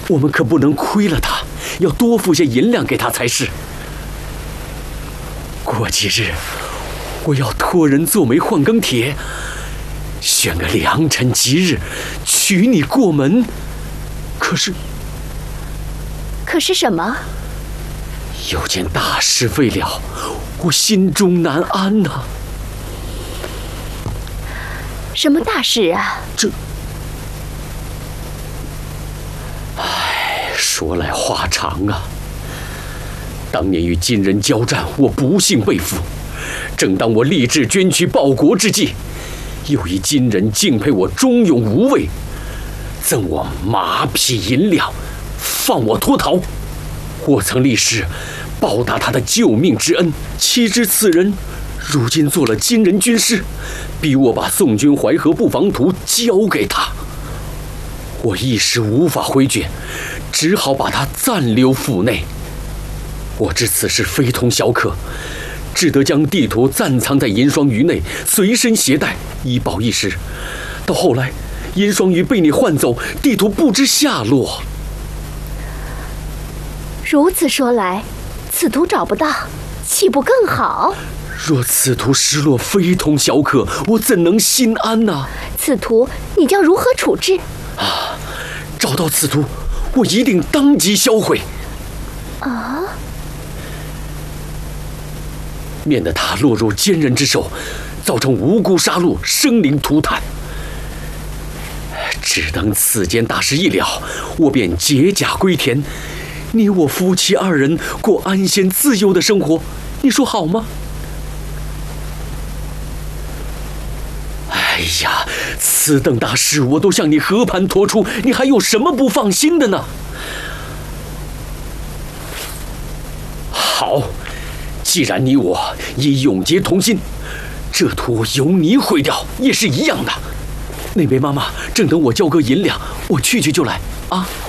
我们可不能亏了他，要多付些银两给他才是。过几日，我要托人做媒换更帖，选个良辰吉日，娶你过门。 可是什么？ 有件大事未了，我心中难安呐。 什么大事啊？ 说来话长啊。当年与金人交战，我不幸被俘。正当我立志捐躯报国之际，又一金人敬佩我忠勇无畏，赠我马匹银两，放我脱逃。我曾立誓报答他的救命之恩，岂知此人如今做了金人军师，逼我把宋军淮河布防图交给他。我一时无法回绝，只好把他暂留府内。我知此事非同小可，只得将地图暂藏在银双鱼内，随身携带，以保一时。到后来，银双鱼被你换走，地图不知下落。 如此说来，此图找不到，岂不更好？ 若此图失落，非同小可，我怎能心安呢？ 此图你将如何处置？ 找到此图，我一定当即销毁。免得他落入奸人之手，造成无辜杀戮、生灵涂炭。只等此件大事一了，我便解甲归田，你我夫妻二人过安闲自由的生活，你说好吗？哎呀，此等大事我都向你和盘托出，你还有什么不放心的呢？好，既然你我已永结同心，这图由你毁掉也是一样的。那位妈妈正等我交割银两，我去就来啊。